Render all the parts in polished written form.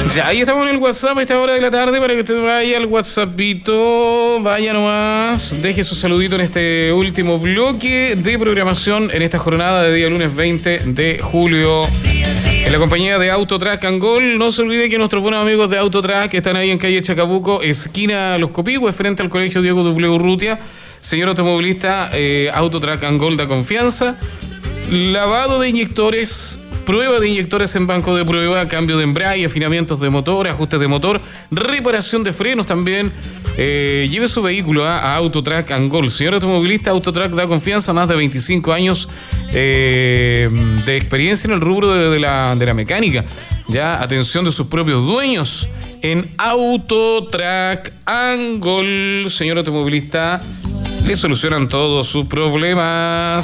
Ya, ahí estamos en el WhatsApp a esta hora de la tarde para que usted vaya al WhatsAppito, vaya nomás, deje su saludito en este último bloque de programación en esta jornada de día lunes 20 de julio. En la compañía de Autotrack Angol, no se olvide que nuestros buenos amigos de Autotrack están ahí en calle Chacabuco, esquina Los Copihue, frente al colegio Diego W. Urrutia. Señor automovilista, Autotrack Angol da confianza. Lavado de inyectores, prueba de inyectores en banco de prueba, cambio de embrague, afinamientos de motor, ajustes de motor, reparación de frenos también. Lleve su vehículo a Autotrack Angol. Señor automovilista, Autotrack da confianza, más de 25 años de experiencia en el rubro de la mecánica. Ya, atención de sus propios dueños en Autotrack Angol. Señor automovilista, le solucionan todos sus problemas.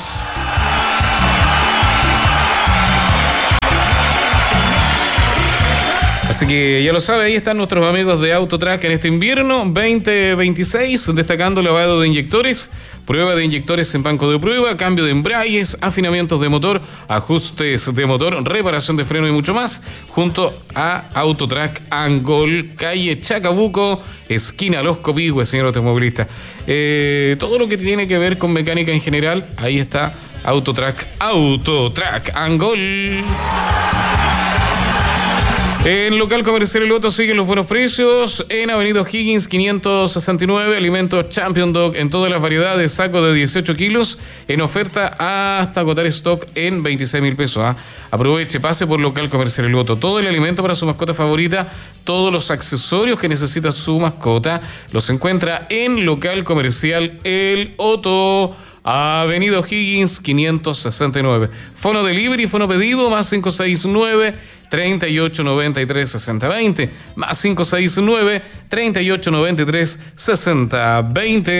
Así que ya lo sabe, ahí están nuestros amigos de Autotrack en este invierno 2026, destacando lavado de inyectores, prueba de inyectores en banco de prueba, cambio de embragues, afinamientos de motor, ajustes de motor, reparación de freno y mucho más, junto a Autotrack Angol, calle Chacabuco, esquina Los Copihue, señor automovilista. Todo lo que tiene que ver con mecánica en general, ahí está Autotrack Angol. En local comercial El Loto siguen los buenos precios. En Avenida O'Higgins 569, alimentos Champion Dog en todas las variedades, saco de 18 kilos, en oferta hasta agotar stock en 26.000 pesos. Aproveche, pase por local comercial El Loto. Todo el alimento para su mascota favorita, todos los accesorios que necesita su mascota, los encuentra en local comercial El Loto. Avenida O'Higgins 569. Fono delivery, fono pedido, más 569-3893-6020. Más 569-3893-6020.